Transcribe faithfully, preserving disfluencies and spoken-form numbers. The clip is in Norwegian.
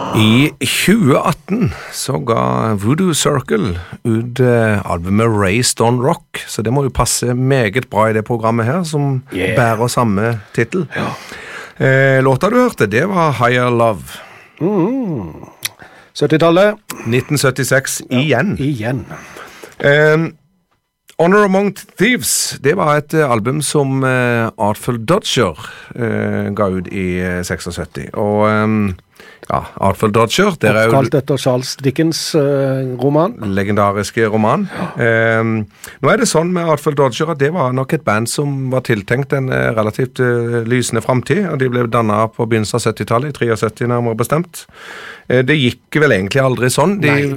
I tjue atten så ga Voodoo Circle ut eh, albumet Raised on Rock, så det må jo passe meget bra i det programmet her, som yeah. bærer samme titel. Ja. Eh, låta du hørte, det var Higher Love. Mm. syttitallet. nitten syttiseks, ja. igjen. Igjen. Eh, Honor Among Thieves, det var et uh, album som uh, Artful Dodger uh, ga ut i uh, syttiseks. Og um, ja, Artful Dodger, det er jo... Oppkalt etter Charles Dickens uh, roman. Legendariske roman. Ja. Um, nå er det sånn med Artful Dodger at det var nok et band som var tiltenkt en uh, relativt uh, lysende fremtid, og de ble dannet på begynnelsen av syttitallet, i syttitre nærmere bestemt. Uh, det gikk vel egentlig aldri sånn. De,